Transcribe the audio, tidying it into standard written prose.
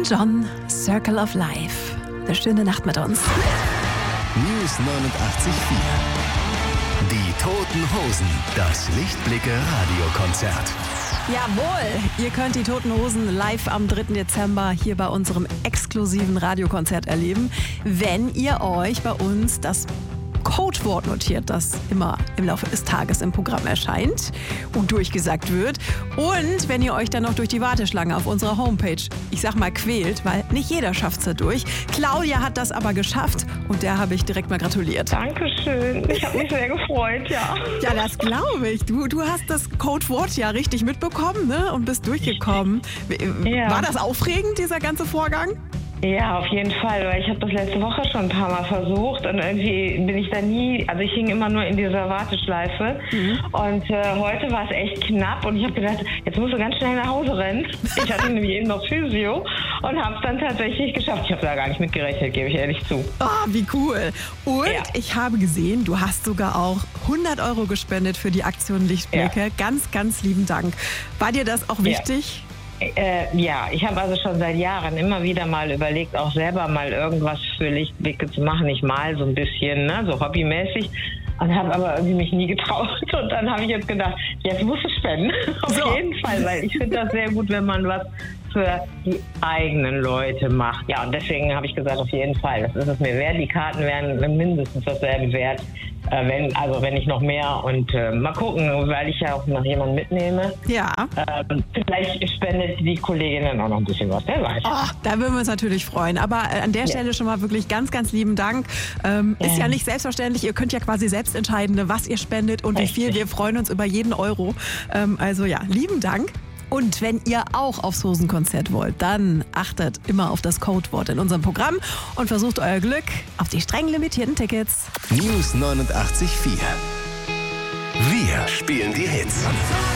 Elton John, Circle of Life. Eine schöne Nacht mit uns. News 89.4. Die Toten Hosen, das Lichtblicke-Radiokonzert. Jawohl, ihr könnt die Toten Hosen live am 3. Dezember hier bei unserem exklusiven Radiokonzert erleben, wenn ihr euch bei uns das Codewort notiert, das immer im Laufe des Tages im Programm erscheint und durchgesagt wird. Und wenn ihr euch dann noch durch die Warteschlange auf unserer Homepage, ich sag mal, quält, weil nicht jeder schafft's da durch. Claudia hat das aber geschafft und der habe ich direkt mal gratuliert. Dankeschön. Ich habe mich sehr gefreut, ja. Ja, das glaube ich. Du hast das Codewort ja richtig mitbekommen, ne? Und bist durchgekommen. Ja. War das aufregend, dieser ganze Vorgang? Ja, auf jeden Fall, weil ich habe das letzte Woche schon ein paar Mal versucht und irgendwie bin ich da nie, also ich hing immer nur in dieser Warteschleife und heute war es echt knapp und ich habe gedacht, jetzt musst du ganz schnell nach Hause rennen. Ich hatte nämlich eben noch Physio und habe es dann tatsächlich geschafft. Ich habe da gar nicht mit gerechnet, gebe ich ehrlich zu. Oh, wie cool. Und Ja. ich habe gesehen, du hast sogar auch 100 € gespendet für die Aktion Lichtblicke. Ja. Ganz, ganz lieben Dank. War dir das auch wichtig? Ja, ich habe also schon seit Jahren immer wieder mal überlegt, auch selber mal irgendwas für Lichtblicke zu machen. Ich mal so ein bisschen, ne, so hobbymäßig. Und habe aber irgendwie mich nie getraut. Und dann habe ich jetzt gedacht, jetzt musst du spenden. Auf jeden Fall, weil ich finde das sehr gut, wenn man was für die eigenen Leute macht. Ja, und deswegen habe ich gesagt, auf jeden Fall, das ist es mir wert. Die Karten wären mindestens dasselbe wert, wenn nicht noch mehr. Und mal gucken, weil ich ja auch noch jemanden mitnehme. Ja. Vielleicht spendet die Kollegin dann auch noch ein bisschen was, wer weiß. Oh, da würden wir uns natürlich freuen. Aber an der Stelle schon mal wirklich ganz, ganz lieben Dank. Ist ja nicht selbstverständlich. Ihr könnt ja quasi selbst entscheiden, was ihr spendet und wie viel. Wir freuen uns über jeden Euro. Also ja, lieben Dank. Und wenn ihr auch aufs Hosenkonzert wollt, dann achtet immer auf das Codewort in unserem Programm und versucht euer Glück auf die streng limitierten Tickets. News 89.4. Wir spielen die Hits.